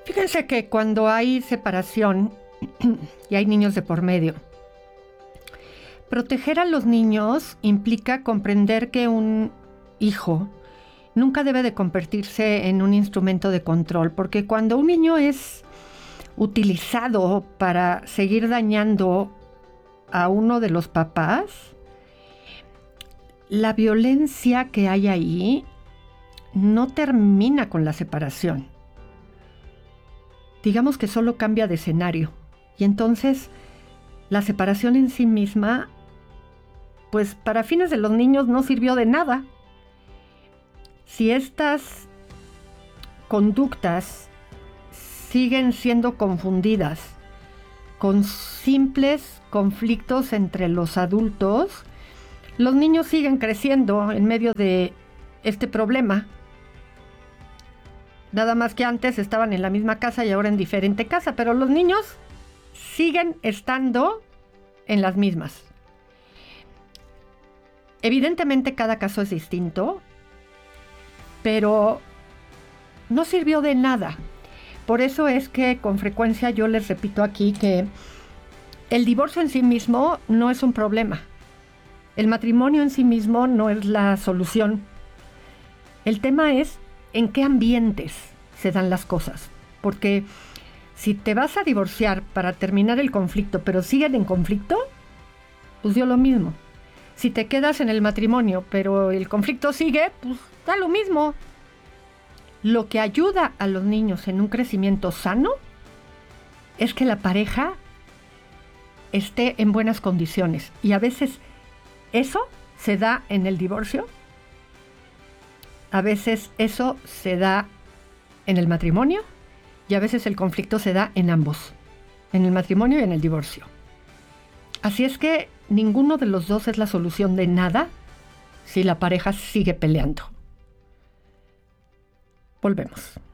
Fíjense que cuando hay separación y hay niños de por medio, proteger a los niños implica comprender que un hijo nunca debe de convertirse en un instrumento de control, porque cuando un niño es utilizado para seguir dañando a uno de los papás, la violencia que hay ahí no termina con la separación. Digamos que solo cambia de escenario. Y entonces la separación en sí misma, pues para fines de los niños no sirvió de nada. Si estas conductas siguen siendo confundidas con simples conflictos entre los adultos, los niños siguen creciendo en medio de este problema. Nada más que antes estaban en la misma casa y ahora en diferente casa, pero los niños siguen estando en las mismas. Evidentemente cada caso es distinto, pero no sirvió de nada. Por eso es que con frecuencia yo les repito aquí que el divorcio en sí mismo no es un problema. El matrimonio en sí mismo no es la solución. El tema es en qué ambientes se dan las cosas. Porque si te vas a divorciar para terminar el conflicto, pero siguen en conflicto, pues dio lo mismo. Si te quedas en el matrimonio, pero el conflicto sigue, pues da lo mismo. Lo que ayuda a los niños en un crecimiento sano es que la pareja esté en buenas condiciones. Y a veces eso se da en el divorcio. A veces eso se da en el matrimonio. Y a veces el conflicto se da en ambos. En el matrimonio y en el divorcio. Así es que ninguno de los dos es la solución de nada si la pareja sigue peleando. Volvemos.